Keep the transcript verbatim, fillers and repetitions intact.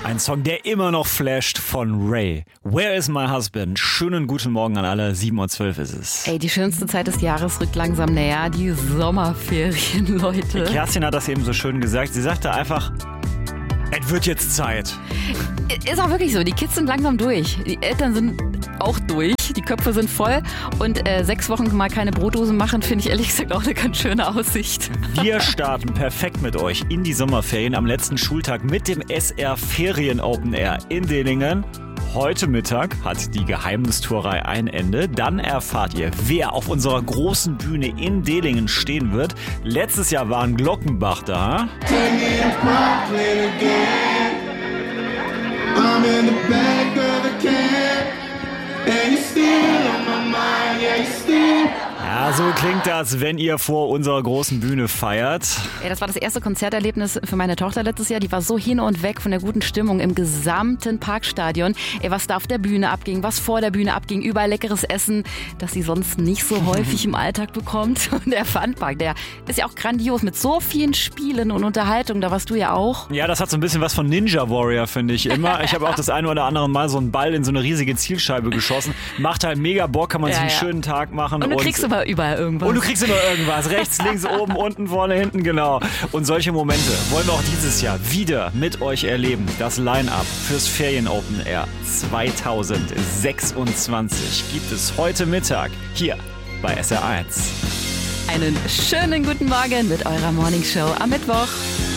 Ein Song, der immer noch flasht von Ray. Where is my husband? Schönen guten Morgen an alle. sieben Uhr zwölf ist es. Ey, die schönste Zeit des Jahres rückt langsam näher. Die Sommerferien, Leute. Kerstin hat das eben so schön gesagt. Sie sagte einfach, es wird jetzt Zeit. Ist auch wirklich so. Die Kids sind langsam durch. Die Eltern sind auch durch. Die Köpfe sind voll. Und äh, sechs Wochen mal keine Brotdosen machen, finde ich ehrlich gesagt auch eine ganz schöne Aussicht. Wir starten perfekt mit euch in die Sommerferien am letzten Schultag mit dem S R Ferien Open Air in Dillingen. Heute Mittag hat die Geheimnistuerei ein Ende. Dann erfahrt ihr, wer auf unserer großen Bühne in Dillingen stehen wird. Letztes Jahr war ein Glockenbach da. Ja, so klingt das, wenn ihr vor unserer großen Bühne feiert. Ey, das war das erste Konzerterlebnis für meine Tochter letztes Jahr. Die war so hin und weg von der guten Stimmung im gesamten Parkstadion. Ey, was da auf der Bühne abging, was vor der Bühne abging, überall leckeres Essen, das sie sonst nicht so häufig im Alltag bekommt. Und der Funpark, der ist ja auch grandios mit so vielen Spielen und Unterhaltung. Da warst du ja auch. Ja, das hat so ein bisschen was von Ninja Warrior, finde ich immer. Ich habe auch das eine oder andere Mal so einen Ball in so eine riesige Zielscheibe geschossen. Macht halt mega Bock, kann man Ja, sich einen ja. schönen Tag machen. Und du und kriegst immer überall irgendwas. Und du kriegst immer irgendwas. Rechts, links, oben, unten, vorne, hinten, genau. Und solche Momente wollen wir auch dieses Jahr wieder mit euch erleben. Das Line-Up fürs Ferien Open Air zwanzig sechsundzwanzig gibt es heute Mittag hier bei S R eins. Einen schönen guten Morgen mit eurer Morningshow am Mittwoch.